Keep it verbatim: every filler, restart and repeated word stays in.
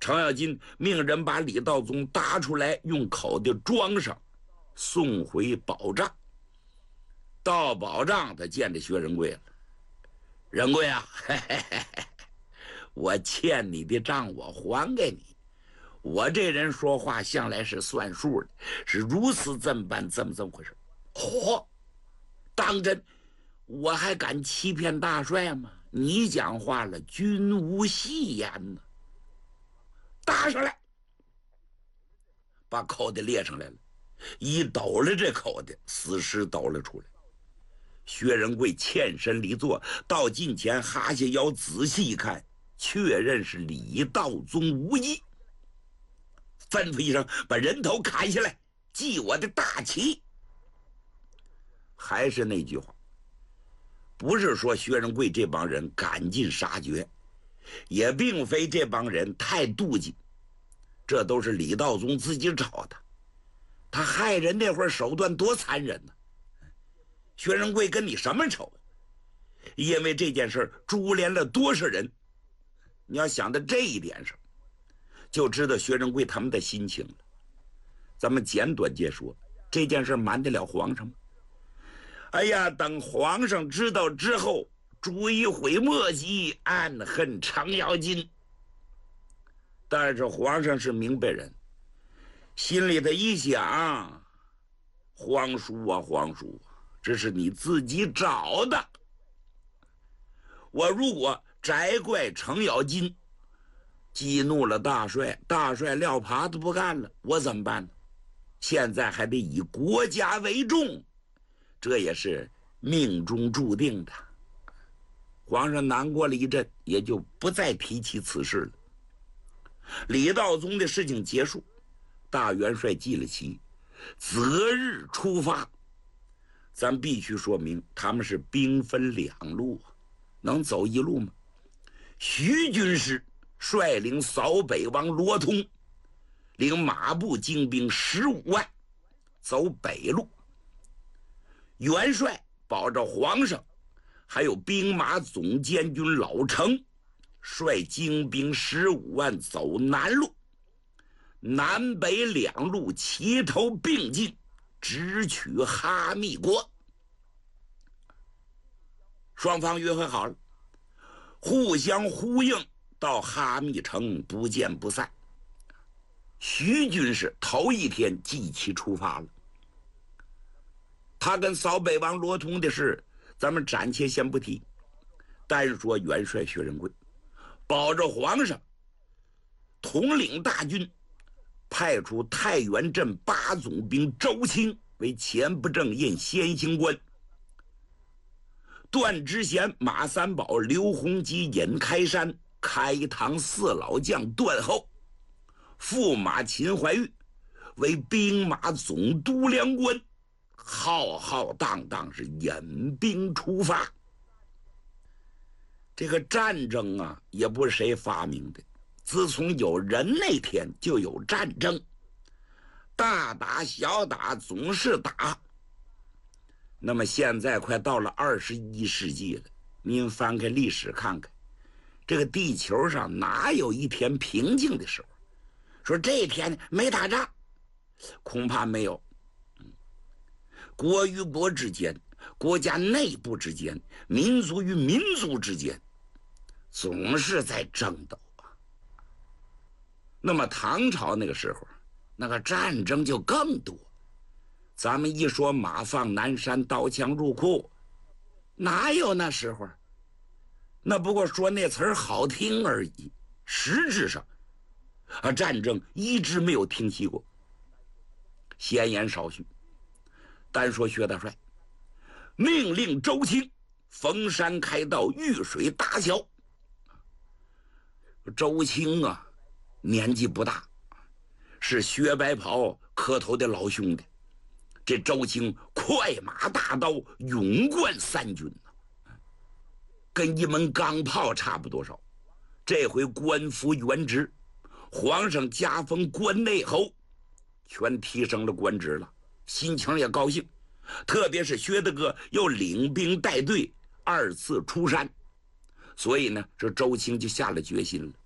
程咬金命人把李道宗搭出来，用口袋装上，送回保障。到保障，他见着薛仁贵了。仁贵啊，嘿嘿嘿嘿，我欠你的账我还给你。我这人说话向来是算数的，是如此这么办，这么这么回事。嚯、哦，当真？我还敢欺骗大帅吗？你讲话了，君无戏言呢。搭上来，把口袋列上来了，一抖了这口袋，死尸抖了出来。薛仁贵欠身离座，到近前哈下腰，仔细一看，确认是李道宗无疑。吩咐一声，把人头砍下来，记我的大旗。还是那句话，不是说薛仁贵这帮人赶尽杀绝，也并非这帮人太妒忌，这都是李道宗自己找的。他害人那会儿手段多残忍呢、啊！薛仁贵跟你什么仇？因为这件事株连了多少人？你要想到这一点上，就知道薛仁贵他们的心情了。咱们简短截说，这件事瞒得了皇上吗？哎呀，等皇上知道之后，追悔莫及，暗恨程咬金。但是皇上是明白人，心里头一想，皇叔啊皇叔，这是你自己找的。我如果摘怪程咬金，激怒了大帅，大帅撂耙子不干了，我怎么办呢？现在还得以国家为重，这也是命中注定的。皇上难过了一阵，也就不再提起此事了。李道宗的事情结束，大元帅记了旗，择日出发。咱必须说明，他们是兵分两路，能走一路吗？徐军师率领扫北王罗通，领马步精兵十五万，走北路。元帅保着皇上，还有兵马总监军老成，率精兵十五万走南路。南北两路齐头并进，直取哈密国。双方约会好了，互相呼应，到哈密城不见不散。徐军是头一天即期出发了。他跟扫北王罗通的事，咱们暂且先不提，单说元帅薛仁贵保着皇上，统领大军，派出太原镇八总兵周清为前不正印先行官，段知贤、马三宝、刘洪基、尹开山、开堂四老将段后，驸马秦怀玉为兵马总督粮官，浩浩荡荡是引兵出发。这个战争啊，也不是谁发明的，自从有人那天就有战争，大打小打总是打。那么现在快到了二十一世纪了，您翻开历史看看，这个地球上哪有一天平静的时候？说这一天没打仗，恐怕没有。国与国之间，国家内部之间，民族与民族之间，总是在争斗啊。那么唐朝那个时候，那个战争就更多。咱们一说马放南山，刀枪入库，哪有那时候？那不过说那词儿好听而已，实质上啊，战争一直没有停息过。闲言少叙，单说薛大帅命令周清逢山开道，遇水搭桥。周清啊，年纪不大，是薛白袍磕头的老兄弟。这周清快马大刀，勇冠三军呢，跟一门钢炮差不多少。这回官复原职，皇上加封关内侯，全提升了官职了，心情也高兴。特别是薛大哥又领兵带队二次出山，所以呢，这周清就下了决心了，